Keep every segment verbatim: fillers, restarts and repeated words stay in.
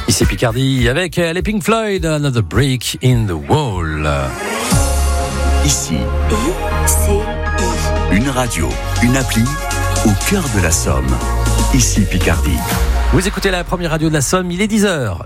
Ici Picardie avec les Pink Floyd, Another Break in the Wall. Ici, I-C-I. Une radio, une appli au cœur de la Somme. Ici Picardie. Vous écoutez la première radio de la Somme, il est dix heures.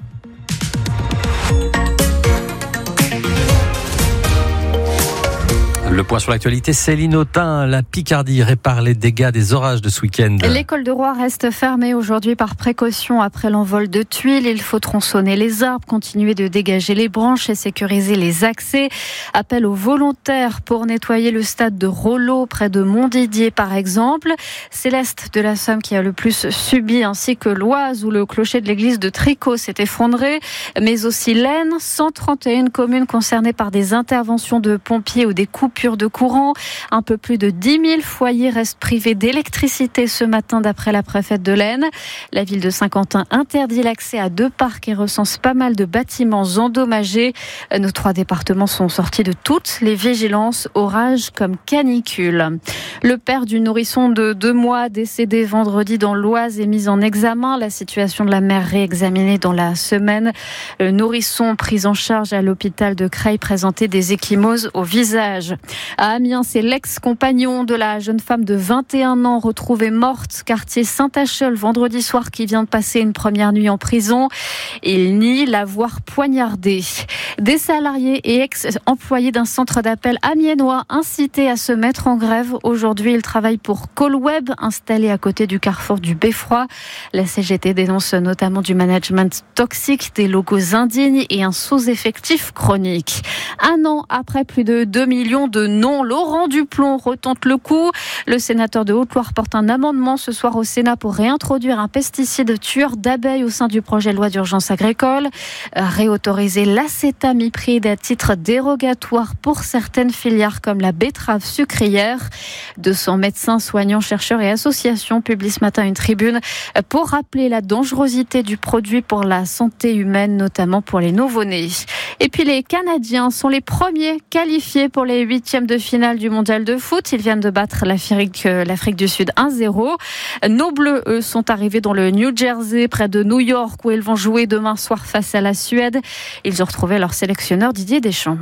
Le point sur l'actualité, Céline Autain, la Picardie répare les dégâts des orages de ce week-end. L'école de Roy reste fermée aujourd'hui par précaution après l'envol de tuiles. Il faut tronçonner les arbres, continuer de dégager les branches et sécuriser les accès. Appel aux volontaires pour nettoyer le stade de Rollo près de Montdidier par exemple. C'est l'est de la Somme qui a le plus subi, ainsi que l'Oise où le clocher de l'église de Tricot s'est effondré, mais aussi l'Aisne. cent trente et une communes concernées par des interventions de pompiers ou des coupures de courant. Un peu plus de dix mille foyers restent privés d'électricité ce matin d'après la préfète de l'Aisne. La ville de Saint-Quentin interdit l'accès à deux parcs et recense pas mal de bâtiments endommagés. Nos trois départements sont sortis de toutes les vigilances, orages comme canicule. Le père du nourrisson de deux mois décédé vendredi dans l'Oise est mis en examen. La situation de la mère réexaminée dans la semaine. Le nourrisson pris en charge à l'hôpital de Creil présentait des ecchymoses au visage. À Amiens, c'est l'ex-compagnon de la jeune femme de vingt et un ans retrouvée morte, quartier Saint-Acheul, vendredi soir, qui vient de passer une première nuit en prison. Il nie l'avoir poignardé. Des salariés et ex-employés d'un centre d'appel amiénois incités à se mettre en grève. Aujourd'hui, ils travaillent pour Callweb, installé à côté du carrefour du Beffroi. La C G T dénonce notamment du management toxique, des logos indignes et un sous-effectif chronique. Un an après plus de deux millions de non, Laurent Duplon retente le coup. Le sénateur de Haute-Loire porte un amendement ce soir au Sénat pour réintroduire un pesticide tueur d'abeilles au sein du projet de loi d'urgence agricole. Réautoriser l'acétamipride à titre dérogatoire pour certaines filières comme la betterave sucrière. deux cents médecins, soignants, chercheurs et associations publient ce matin une tribune pour rappeler la dangerosité du produit pour la santé humaine, notamment pour les nouveau-nés. Et puis les Canadiens sont les premiers qualifiés pour les huitièmes de finale du mondial de foot. Ils viennent de battre l'Afrique, l'Afrique du Sud un zéro. Nos Bleus, eux, sont arrivés dans le New Jersey, près de New York, où ils vont jouer demain soir face à la Suède. Ils ont retrouvé leur sélectionneur Didier Deschamps.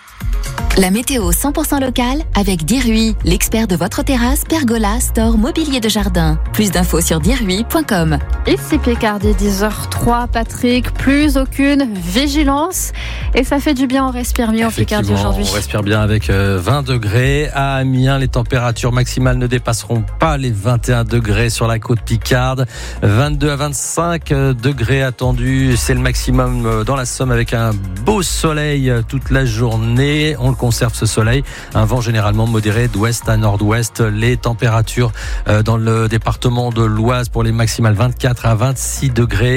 La météo cent pour cent locale avec Dirui, l'expert de votre terrasse, pergola, store, mobilier de jardin. Plus d'infos sur dirui point com. Ici Picardie, dix heures trois, Patrick, plus aucune vigilance. Et ça fait du bien, on respire mieux en Picardie aujourd'hui. On respire bien avec vingt degrés. À Amiens, les températures maximales ne dépasseront pas les vingt et un degrés sur la côte picarde. vingt-deux à vingt-cinq degrés attendus. C'est le maximum dans la Somme avec un beau soleil toute la journée. On le conserve ce soleil. Un vent généralement modéré d'ouest à nord-ouest. Les températures dans le département de l'Oise pour les maximales vingt-quatre à vingt-six degrés.